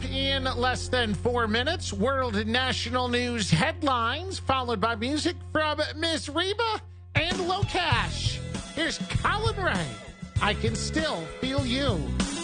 up in less than 4 minutes. World and national news headlines, followed by music from Miss Reba and Locash. Here's Colin Ray. I Can Still Feel You.